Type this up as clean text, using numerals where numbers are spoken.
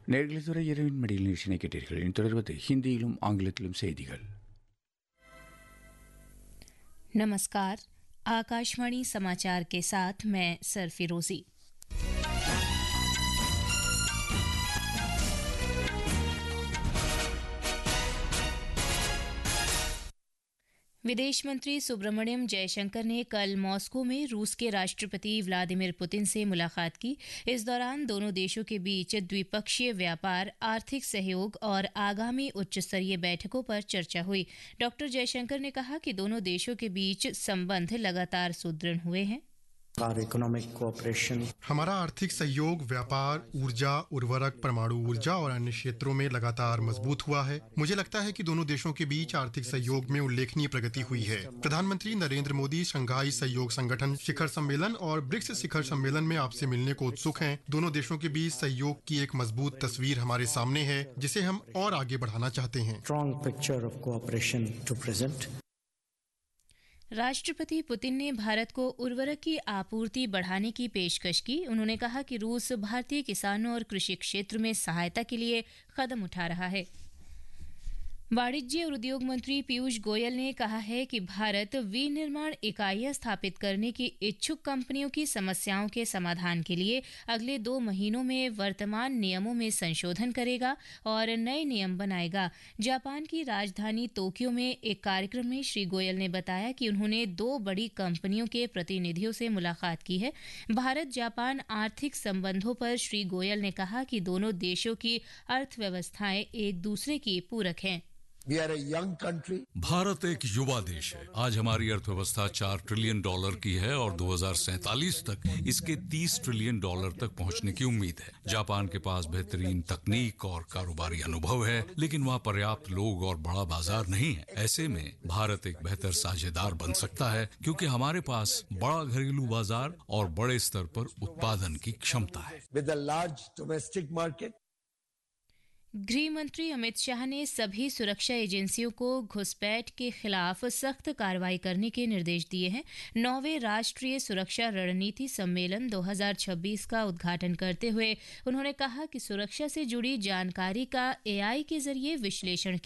நேயர்களே, துறை இரவின் மடியில் நிகழ்ச்சியை கேட்டீர்கள். இனி தொடர்வது ஹிந்தியிலும் ஆங்கிலத்திலும் செய்திகள். नमस्कार, आकाशवाणी समाचार के साथ मैं सरफिरोजी। विदेश मंत्री सुब्रमण्यम जयशंकर ने कल मॉस्को में रूस के राष्ट्रपति व्लादिमीर पुतिन से मुलाकात की। इस दौरान दोनों देशों के बीच द्विपक्षीय व्यापार, आर्थिक सहयोग और आगामी उच्च स्तरीय बैठकों पर चर्चा हुई। डॉक्टर जयशंकर ने कहा कि दोनों देशों के बीच संबंध लगातार सुदृढ़ हुए हैं। हमारा आर्थिक सहयोग, व्यापार, ऊर्जा, उर्वरक, परमाणु ऊर्जा और अन्य क्षेत्रों में लगातार मजबूत हुआ है। मुझे लगता है कि दोनों देशों के बीच आर्थिक सहयोग में उल्लेखनीय प्रगति हुई है। प्रधानमंत्री नरेंद्र मोदी शंघाई सहयोग संगठन शिखर सम्मेलन और ब्रिक्स शिखर सम्मेलन में आपसे मिलने को उत्सुक हैं। दोनों देशों के बीच सहयोग की एक मजबूत तस्वीर हमारे सामने है, जिसे हम और आगे बढ़ाना चाहते हैं। राष्ट्रपति पुतिन ने भारत को उर्वरक की आपूर्ति बढ़ाने की पेशकश की। उन्होंने कहा कि रूस भारतीय किसानों और कृषि क्षेत्र में सहायता के लिए कदम उठा रहा है। वाणिज्य और उद्योग मंत्री पीयूष गोयल ने कहा है कि भारत विनिर्माण इकाइयां स्थापित करने की इच्छुक कंपनियों की समस्याओं के समाधान के लिए अगले 2 महीनों में वर्तमान नियमों में संशोधन करेगा और नए नियम बनाएगा। जापान की राजधानी टोक्यो में एक कार्यक्रम में श्री गोयल ने बताया कि उन्होंने 2 बड़ी कंपनियों के प्रतिनिधियों से मुलाकात की है। भारत जापान आर्थिक संबंधों पर श्री गोयल ने कहा कि दोनों देशों की अर्थव्यवस्थाएं एक दूसरे की पूरक हैं। भारत एक युवा देश है। आज हमारी अर्थव्यवस्था $4 ट्रिलियन की है और 2047 तक इसके $30 ट्रिलियन तक पहुंचने की उम्मीद है। जापान के पास बेहतरीन तकनीक और कारोबारी अनुभव है, लेकिन वहाँ पर्याप्त लोग और बड़ा बाजार नहीं है। ऐसे में भारत एक बेहतर साझेदार बन सकता है, क्योंकि हमारे पास बड़ा घरेलू बाजार और बड़े स्तर पर उत्पादन की क्षमता है। गृह मंत्री अमित शाह ने सभी सुरक्षा एजेंसियों को घुसपैठ के खिलाफ सख्त कार्रवाई करने के निर्देश दिए हैं। 9वें राष्ट्रीय सुरक्षा रणनीति सम्मेलन 2026 का उद्घाटन करते हुए उन्होंने कहा कि सुरक्षा से जुड़ी जानकारी का AI के जरिए विश्लेषण